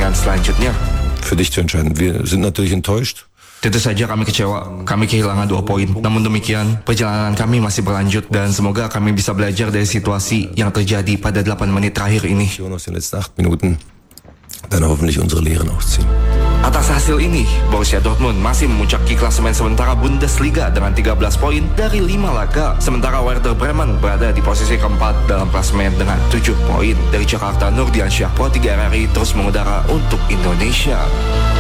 pertandingan selanjutnya. Für dich zu entscheiden. Wir sind natürlich enttäuscht. Tentu saja kami kecewa, kami kehilangan 2 poin. Namun demikian, perjalanan kami masih berlanjut dan semoga kami bisa belajar dari situasi yang terjadi pada 8 menit terakhir ini. Aus den letzten 8 Minuten dann hoffentlich unsere Lehren auch ziehen. Atas hasil ini, Borussia Dortmund masih memuncaki klasemen sementara Bundesliga dengan 13 poin dari 5 laga. Sementara Werder Bremen berada di posisi keempat dalam klasemen dengan 7 poin. Dari Jakarta, Nurdiansyah, Pro 3 RRI terus mengudara untuk Indonesia.